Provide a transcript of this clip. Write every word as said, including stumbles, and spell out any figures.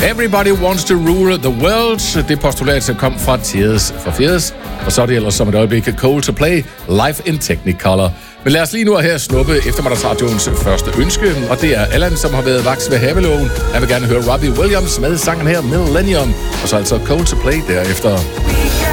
Everybody wants to rule the world. Det postulat, som kom fra Tears for Fears. Og så er det ellers som et øjeblik Coldplay, Live in Technicolor. Men lad os lige nu her snuppe eftermiddagsradioens første ønske, og det er Allan, som har været vaks ved havelågen. Han vil gerne høre Robbie Williams med sangen her, Millennium, og så altså Coldplay derefter.